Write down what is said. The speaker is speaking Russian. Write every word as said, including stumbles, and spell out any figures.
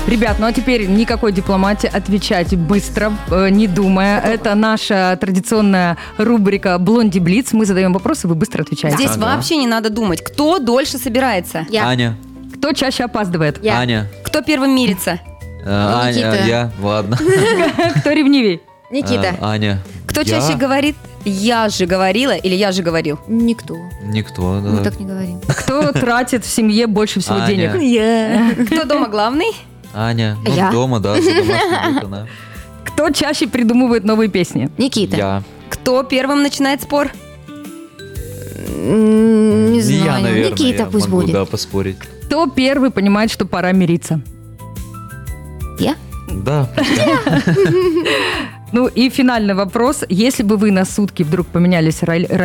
Ребят, ну а теперь никакой дипломатии, отвечать быстро, э, не думая. Это наша традиционная рубрика «Блонди Блиц». Мы задаем вопросы, вы быстро отвечаете. Здесь Ага. вообще не надо думать, кто дольше собирается, Я. Аня. Кто чаще опаздывает? Я. Аня. кто первым мирится, Э, Аня, Никита. я. Ладно. Кто ревнивей? Никита. Э, Аня. кто Я? чаще говорит «я же говорила» или «я же говорил». Никто. Никто, да. Мы так не говорим. Кто тратит в семье больше всего Аня. денег? Я. Кто дома главный? Аня. Ну, Я. дома, да, за домашний быт она. Кто чаще придумывает новые песни? Никита. Я. Кто первым начинает спор? М, Не Не знаю. я, наверное. Никита я пусть могу, будет. да, поспорить. Кто первый понимает, что пора мириться? Я? Да. Ну и финальный вопрос. Если бы вы на сутки вдруг поменялись роль-